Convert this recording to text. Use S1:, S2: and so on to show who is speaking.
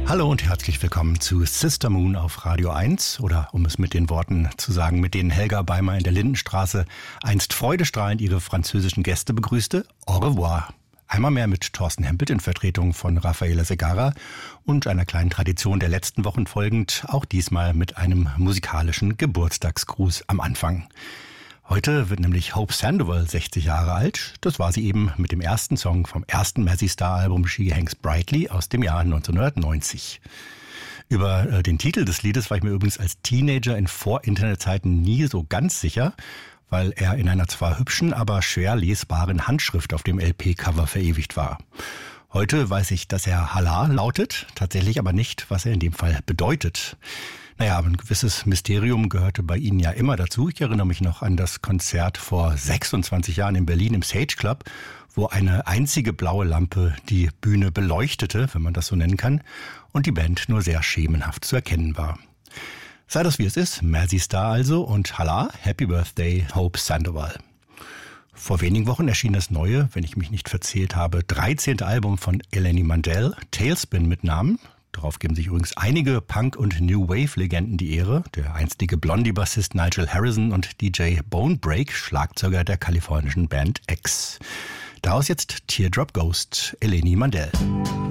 S1: Hallo und herzlich willkommen zu Sister Moon auf Radio 1 oder um es mit den Worten zu sagen, mit denen Helga Beimer in der Lindenstraße einst freudestrahlend ihre französischen Gäste begrüßte. Au revoir. Einmal mehr mit Thorsten Hempelt in Vertretung von Rafaela Segarra und einer kleinen Tradition der letzten Wochen folgend, auch diesmal mit einem musikalischen Geburtstagsgruß am Anfang. Heute wird nämlich Hope Sandoval 60 Jahre alt. Das war sie eben mit dem ersten Song vom ersten Mazzy Star Album She Hangs Brightly aus dem Jahr 1990. Über den Titel des Liedes war ich mir übrigens als Teenager in Vor-Internet-Zeiten nie so ganz sicher, weil er in einer zwar hübschen, aber schwer lesbaren Handschrift auf dem LP-Cover verewigt war. Heute weiß ich, dass er Hala lautet, tatsächlich aber nicht, was er in dem Fall bedeutet. Naja, aber ein gewisses Mysterium gehörte bei Ihnen ja immer dazu. Ich erinnere mich noch an das Konzert vor 26 Jahren in Berlin im Sage Club, wo eine einzige blaue Lampe die Bühne beleuchtete, wenn man das so nennen kann, und die Band nur sehr schemenhaft zu erkennen war. Sei das wie es ist, Mazzy Star also und Hala, Happy Birthday, Hope Sandoval. Vor wenigen Wochen erschien das neue, wenn ich mich nicht verzählt habe, 13. Album von Eleni Mandel, Tailspin mit Namen. Darauf geben sich übrigens einige Punk- und New Wave-Legenden die Ehre. Der einstige Blondie-Bassist Nigel Harrison und DJ Bone Break, Schlagzeuger der kalifornischen Band X. Daraus jetzt Teardrop Ghost, Eleni Mandel.